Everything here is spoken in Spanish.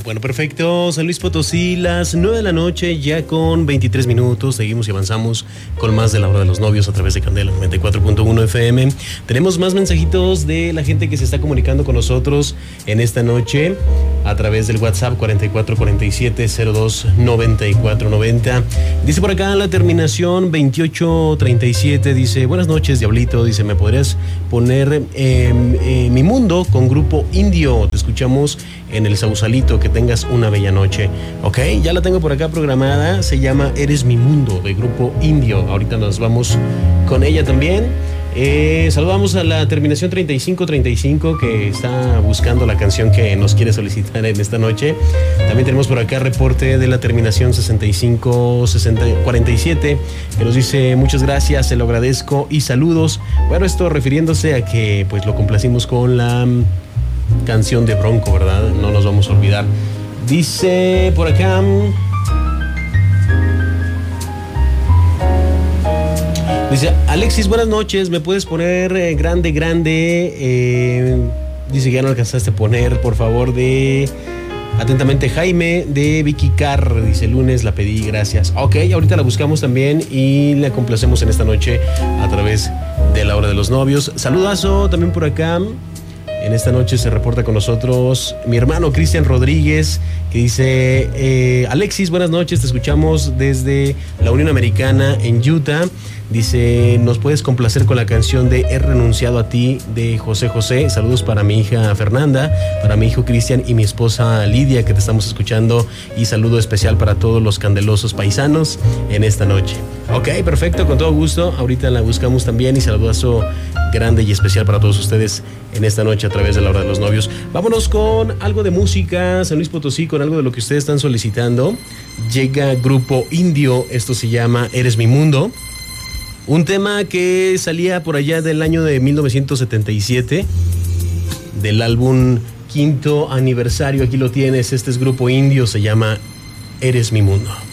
Bueno, perfecto. San Luis Potosí, las 9 de la noche, ya con 23 minutos. Seguimos y avanzamos con más de la hora de los novios a través de Candela 94.1 FM. Tenemos más mensajitos de la gente que se está comunicando con nosotros en esta noche a través del WhatsApp 4447029490. Dice por acá la terminación 2837. Dice, buenas noches, Diablito. Dice, ¿me podrías poner Mi Mundo con Grupo Indio? Te escuchamos en el Sausalito, que tengas una bella noche. Ok, ya la tengo por acá programada. Se llama Eres Mi Mundo, de Grupo Indio. Ahorita nos vamos con ella también. Saludamos a la terminación 3535 que está buscando la canción que nos quiere solicitar en esta noche. También tenemos por acá reporte de la terminación 6547 que nos dice muchas gracias, se lo agradezco y saludos. Bueno, esto refiriéndose a que pues lo complacimos con la canción de Bronco, ¿verdad? No nos vamos a olvidar. Dice por acá... Dice, Alexis, buenas noches, ¿me puedes poner grande, grande? Dice que ya no alcanzaste a poner, por favor, de... Atentamente, Jaime, de Vicky Carr. Dice, lunes la pedí, gracias. Ok, ahorita la buscamos también y la complacemos en esta noche a través de la hora de los novios. Saludazo también por acá. En esta noche se reporta con nosotros mi hermano Cristian Rodríguez, que dice, Alexis, buenas noches, te escuchamos desde la Unión Americana en Utah. Dice, ¿nos puedes complacer con la canción de He renunciado a ti de José José? Saludos para mi hija Fernanda, para mi hijo Cristian y mi esposa Lidia, que te estamos escuchando, y saludo especial para todos los candelosos paisanos en esta noche. Ok, perfecto, con todo gusto. Ahorita la buscamos también y saludazo grande y especial para todos ustedes en esta noche a través de la hora de los novios. Vámonos con algo de música, San Luis Potosí, con algo de lo que ustedes están solicitando. Llega Grupo Indio, esto se llama Eres Mi Mundo. Un tema que salía por allá del año de 1977, del álbum Quinto Aniversario. Aquí lo tienes, este es Grupo Indio, se llama Eres Mi Mundo.